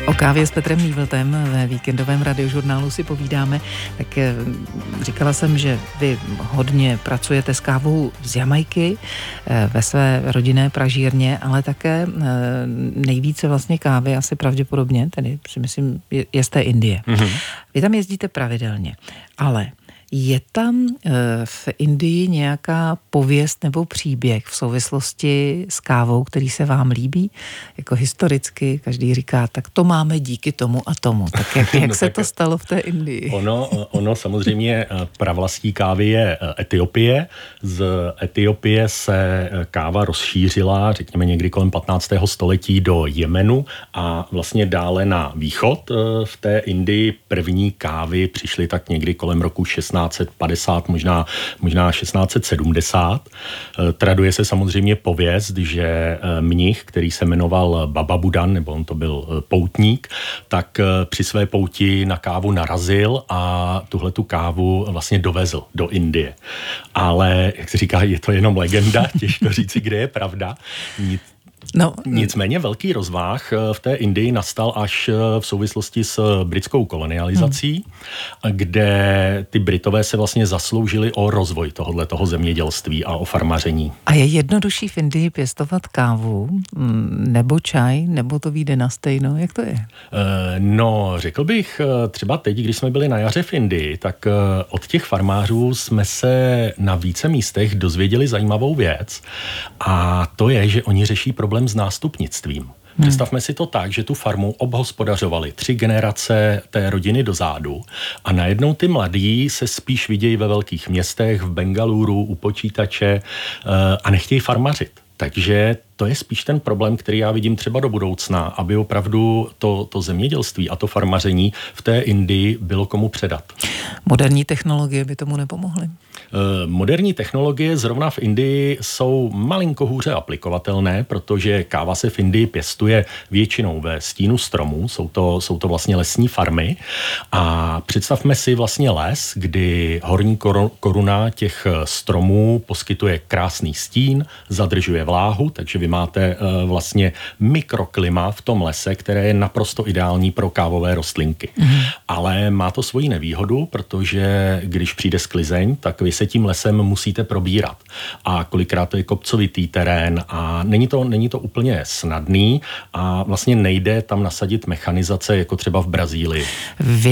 O kávě s Petrem Nývltem ve víkendovém radiožurnálu si povídáme. Tak říkala jsem, že vy hodně pracujete s kávou z Jamajky ve své rodinné pražírně, ale také nejvíce vlastně kávy asi pravděpodobně, tedy si myslím, je z té Indie. Mm-hmm. Vy tam jezdíte pravidelně, ale je tam v Indii nějaká pověst nebo příběh v souvislosti s kávou, který se vám líbí? Jako historicky, každý říká, tak to máme díky tomu a tomu. Tak jak se to stalo v té Indii? Ono samozřejmě pravlastí kávy je Etiopie. Z Etiopie se káva rozšířila, řekněme někdy kolem 15. století do Jemenu a vlastně dále na východ. V té Indii první kávy přišly tak někdy kolem roku 1650, možná 1670. Traduje se samozřejmě pověst, že mnich, který se jmenoval Baba Budan, nebo on to byl poutník, tak při své pouti na kávu narazil a tuhletu kávu vlastně dovezl do Indie. Ale, jak se říká, je to jenom legenda, těžko říci, kde je pravda. Nicméně velký rozmach v té Indii nastal až v souvislosti s britskou kolonializací, kde ty Britové se vlastně zasloužili o rozvoj tohoto zemědělství a o farmaření. A je jednodušší v Indii pěstovat kávu, nebo čaj, nebo to vyjde na stejno? Jak to je? Řekl bych, třeba teď, když jsme byli na jaře v Indii, tak od těch farmářů jsme se na více místech dozvěděli zajímavou věc a to je, že oni řeší problém s nástupnictvím. Představme si to tak, že tu farmu obhospodařovali 3 generace té rodiny dozadu a najednou ty mladí se spíš vidějí ve velkých městech, v Bengaluru, u počítače a nechtějí farmařit. Takže to je spíš ten problém, který já vidím třeba do budoucna, aby opravdu to zemědělství a to farmaření v té Indii bylo komu předat. Moderní technologie by tomu nepomohly? Moderní technologie zrovna v Indii jsou malinko hůře aplikovatelné, protože káva se v Indii pěstuje většinou ve stínu stromů, jsou to vlastně lesní farmy a představme si vlastně les, kdy horní koruna těch stromů poskytuje krásný stín, zadržuje vláhu, takže vy máte vlastně mikroklima v tom lese, které je naprosto ideální pro kávové rostlinky. Ale má to svoji nevýhodu, protože když přijde sklizeň, tak vy se tím lesem musíte probírat. A kolikrát to je kopcovitý terén a není to úplně snadný a vlastně nejde tam nasadit mechanizace jako třeba v Brazílii.